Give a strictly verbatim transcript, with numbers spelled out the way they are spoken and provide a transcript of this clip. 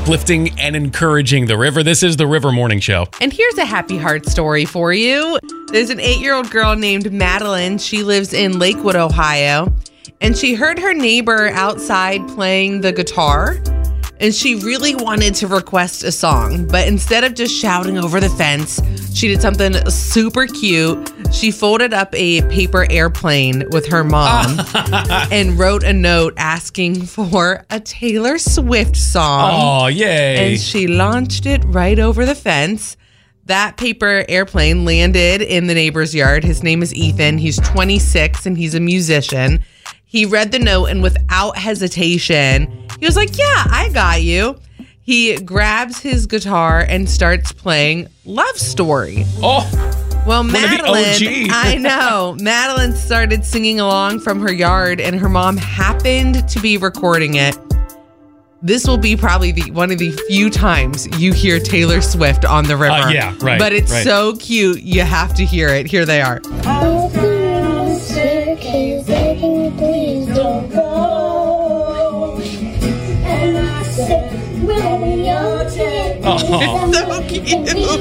uplifting and encouraging the river. This is the River Morning Show. And here's a happy heart story for you. There's an eight-year-old girl named Madeline. She lives in Lakewood, Ohio. And she heard her neighbor outside playing the guitar. And she really wanted to request a song. But instead of just shouting over the fence, she did something super cute. She folded up a paper airplane with her mom and wrote a note asking for a Taylor Swift song. Oh, yay. And she launched it right over the fence. That paper airplane landed in the neighbor's yard. His name is Ethan. He's twenty-six and he's a musician. He read the note and without hesitation, he was like, yeah, I got you. He grabs his guitar and starts playing Love Story. Oh, well, one of the O Gs. Madeline, I know. Madeline started singing along from her yard and her mom happened to be recording it. This will be probably the one of the few times you hear Taylor Swift on the river. Uh, yeah, right. But it's right. so cute. You have to hear it. Here they are. Please don't go. And I said, will be your Oh. So cute.